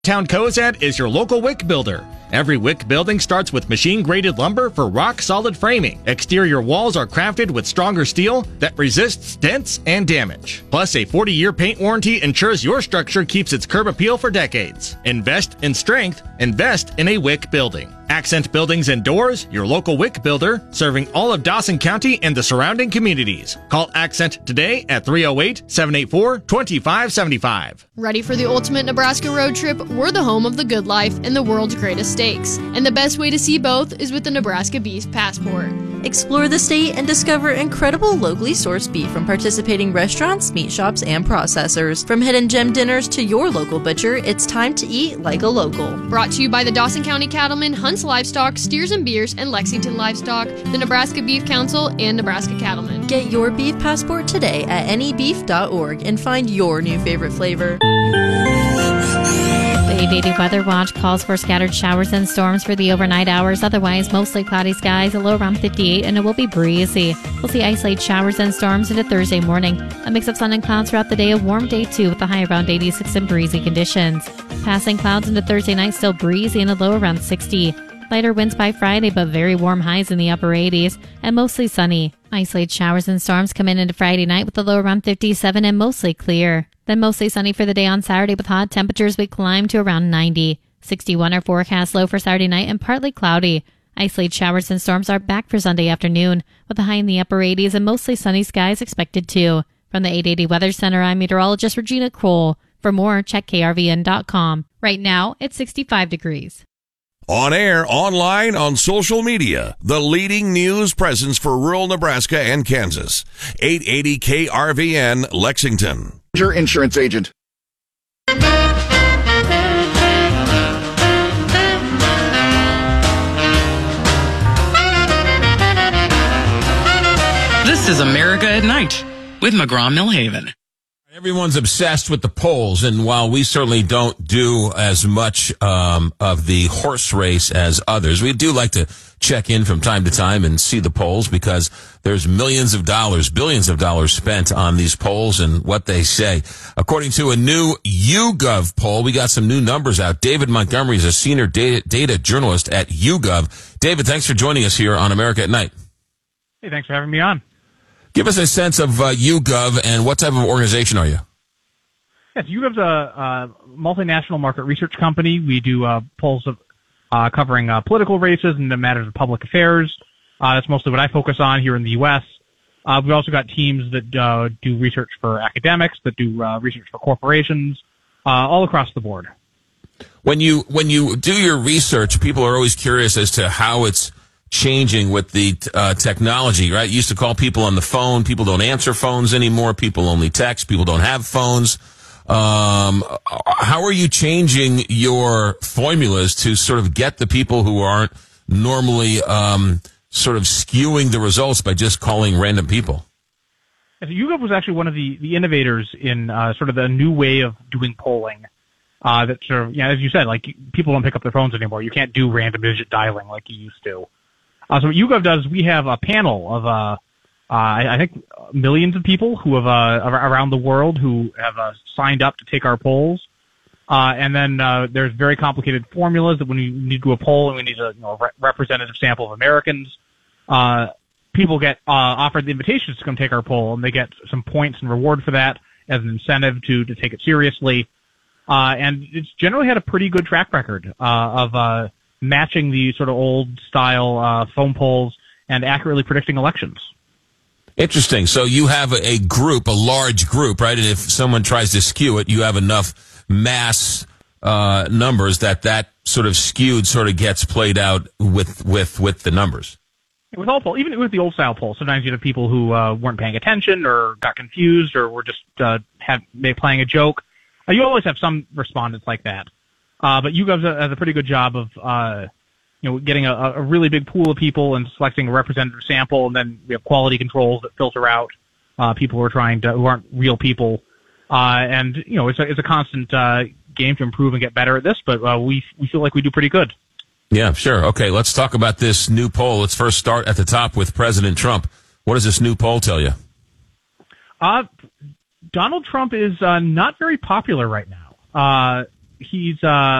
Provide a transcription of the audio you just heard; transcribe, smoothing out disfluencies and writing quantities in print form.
Town Cozad is your local WIC builder. Every WIC building starts with machine-graded lumber for rock-solid framing. Exterior walls are crafted with stronger steel that resists dents and damage. Plus, a 40-year paint warranty ensures your structure keeps its curb appeal for decades. Invest in strength. Invest in a WIC building. Accent Buildings and Doors, your local WIC builder, serving all of Dawson County and the surrounding communities. Call Accent today at 308-784-2575. Ready for the ultimate Nebraska road trip? We're the home of the good life and the world's greatest steaks. And the best way to see both is with the Nebraska Beef Passport. Explore the state and discover incredible locally sourced beef from participating restaurants, meat shops, and processors. From hidden gem dinners to your local butcher, it's time to eat like a local. Brought to you by the Dawson County Cattlemen, Hunts Livestock, Steers and Beers, and Lexington Livestock, the Nebraska Beef Council, and Nebraska Cattlemen. Get your beef passport today at anybeef.org and find your new favorite flavor. The 880 Weather Watch calls for scattered showers and storms for the overnight hours. Otherwise, mostly cloudy skies, a low around 58, and it will be breezy. We'll see isolated showers and storms into Thursday morning. A mix of sun and clouds throughout the day, a warm day too, with a high around 86 and breezy conditions. Passing clouds into Thursday night, still breezy and a low around 60. Lighter winds by Friday, but very warm highs in the upper 80s, and mostly sunny. Isolated showers and storms come in into Friday night with a low around 57 and mostly clear. Then mostly sunny for the day on Saturday with hot temperatures we climb to around 90. 61 are forecast low for Saturday night and partly cloudy. Isolated showers and storms are back for Sunday afternoon with a high in the upper 80s and mostly sunny skies expected too. From the 880 Weather Center, I'm meteorologist Regina Kroll. For more, check krvn.com. Right now, it's 65 degrees. On air, online, on social media, the leading news presence for rural Nebraska and Kansas. 880 KRVN, Lexington. Your insurance agent. This is America at Night with McGraw-Millhaven. Everyone's obsessed with the polls, and while we certainly don't do as much of the horse race as others, we do like to check in from time to time and see the polls because there's millions of dollars, billions of dollars spent on these polls and what they say. According to a new YouGov poll, we got some new numbers out. David Montgomery is a senior data journalist at YouGov. David, thanks for joining us here on America at Night. Hey, thanks for having me on. Give us a sense of YouGov and what type of organization are you? Yes, YouGov's a multinational market research company. We do polls of covering political races and the matters of public affairs. That's mostly what I focus on here in the U.S. We've also got teams that do research for academics, that do research for corporations, all across the board. When you do your research, people are always curious as to how it's changing with the technology, right? You used to call people on the phone. People don't answer phones anymore. People only text. People don't have phones. How are you changing your formulas to sort of get the people who aren't normally sort of skewing the results by just calling random people? YouGov was actually one of the innovators in sort of the new way of doing polling. That sort of, as you said, like people don't pick up their phones anymore. You can't do random digit dialing like you used to. So what YouGov does, we have a panel of, I think millions of people who have, around the world who have, signed up to take our polls. And then, there's very complicated formulas that when you need to do a poll and we need a, representative sample of Americans, people get, offered the invitations to come take our poll and they get some points and reward for that as an incentive to take it seriously. And it's generally had a pretty good track record, of, matching the sort of old style phone polls and accurately predicting elections. Interesting. So you have a group, a large group, right? And if someone tries to skew it, you have enough mass numbers that sort of skewed sort of gets played out with the numbers. With all polls, even with the old style polls, sometimes you have people who weren't paying attention or got confused or were just playing a joke. You always have some respondents like that. But YouGov has a pretty good job of, getting a really big pool of people and selecting a representative sample, and then we have quality controls that filter out people who are who aren't real people. And it's a constant game to improve and get better at this, but we feel like we do pretty good. Yeah, sure. Okay, let's talk about this new poll. Let's first start at the top with President Trump. What does this new poll tell you? Donald Trump is not very popular right now. he's